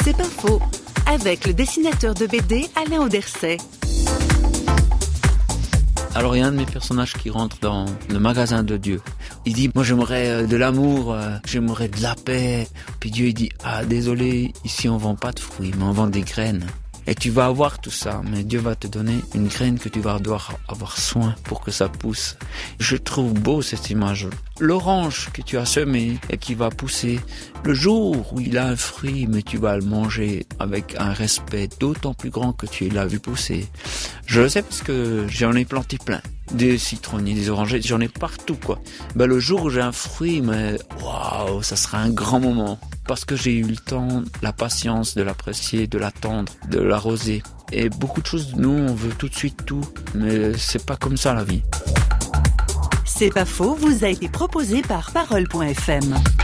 C'est pas faux, avec le dessinateur de BD Alain Auderset. Alors il y a un de mes personnages qui rentre dans le magasin de Dieu. Il dit, moi j'aimerais de l'amour, j'aimerais de la paix. Puis Dieu il dit, ah désolé, ici on vend pas de fruits, mais on vend des graines. Et tu vas avoir tout ça, mais Dieu va te donner une graine que tu vas devoir avoir soin pour que ça pousse. Je trouve beau cette image. L'orange que tu as semé et qui va pousser, le jour où il a un fruit, mais tu vas le manger avec un respect d'autant plus grand que tu l'as vu pousser. Je le sais parce que j'en ai planté plein. Des citronniers, des orangers, j'en ai partout quoi. Le jour où j'ai un fruit, mais waouh, ça sera un grand moment. Parce que j'ai eu le temps, la patience de l'apprécier, de l'attendre, de l'arroser. Et beaucoup de choses, nous, on veut tout de suite tout, mais c'est pas comme ça la vie. C'est pas faux, vous a été proposé par Parole.fm.